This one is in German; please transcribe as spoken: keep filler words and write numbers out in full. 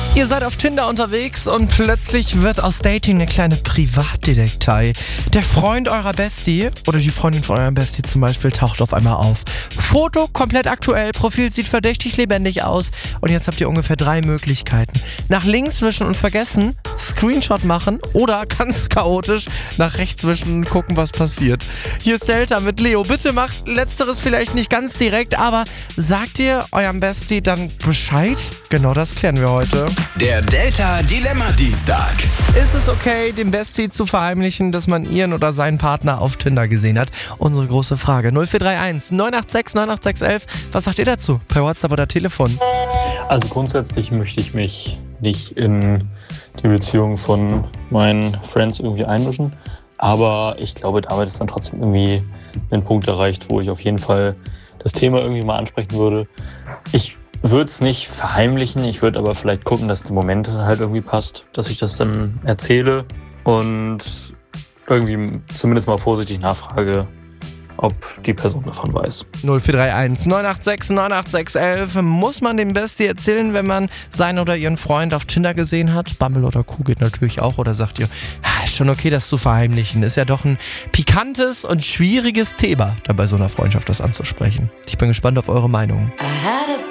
Ihr seid auf Tinder unterwegs und plötzlich wird aus Dating eine kleine Privatdetektei. Der Freund eurer Bestie oder die Freundin von eurem Bestie zum Beispiel taucht auf einmal auf. Foto komplett aktuell, Profil sieht verdächtig lebendig aus und jetzt habt ihr ungefähr drei Möglichkeiten. Nach links wischen und vergessen, Screenshot machen oder ganz chaotisch nach rechts wischen und gucken, was passiert. Hier ist Delta mit Leo. Bitte macht letzteres vielleicht nicht ganz direkt, aber sagt ihr eurem Bestie dann Bescheid? Genau das klären wir heute. Der Delta Dilemma Dienstag. Ist es okay, dem Bestie zu verheimlichen, dass man ihren oder seinen Partner auf Tinder gesehen hat? Unsere große Frage. null vier drei eins neun acht sechs neun acht sechs eins. Was sagt ihr dazu? Per WhatsApp oder Telefon? Also grundsätzlich möchte ich mich nicht in die Beziehung von meinen Friends irgendwie einmischen. Aber ich glaube, damit ist dann trotzdem irgendwie ein Punkt erreicht, wo ich auf jeden Fall das Thema irgendwie mal ansprechen würde. Ich würde es nicht verheimlichen, ich würde aber vielleicht gucken, dass der Moment halt irgendwie passt, dass ich das dann erzähle und irgendwie zumindest mal vorsichtig nachfrage, ob die Person davon weiß. null vier drei eins neun acht sechs neun acht sechs eins. Muss man dem Bestie erzählen, wenn man seinen oder ihren Freund auf Tinder gesehen hat? Bumble oder Kuh geht natürlich auch. Oder sagt ihr, ah, ist schon okay, das zu verheimlichen? Ist ja doch ein pikantes und schwieriges Thema, da bei so einer Freundschaft das anzusprechen. Ich bin gespannt auf eure Meinung.